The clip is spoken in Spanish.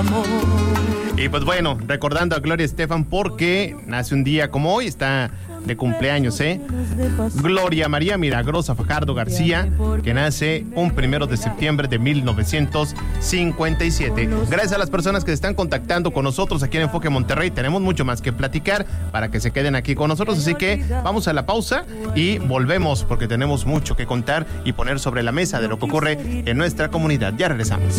Y pues bueno, recordando a Gloria Estefan porque nace un día como hoy, está de cumpleaños, Gloria María Milagrosa Fajardo García, que nace un 1 de septiembre de 1957. Gracias a las personas que se están contactando con nosotros aquí en Enfoque Monterrey. Tenemos mucho más que platicar para que se queden aquí con nosotros, así que vamos a la pausa y volvemos porque tenemos mucho que contar y poner sobre la mesa de lo que ocurre en nuestra comunidad. Ya regresamos.